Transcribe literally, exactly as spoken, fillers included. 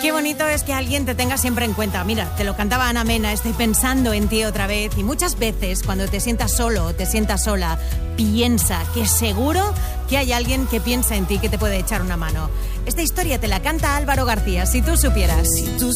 Qué bonito es que alguien te tenga siempre en cuenta. Mira, te lo cantaba Ana Mena, estoy pensando en ti otra vez. Y muchas veces cuando te sientas solo o te sientas sola, piensa que seguro que hay alguien que piensa en ti, que te puede echar una mano. Esta historia te la canta Álvaro García, si tú supieras. Si tú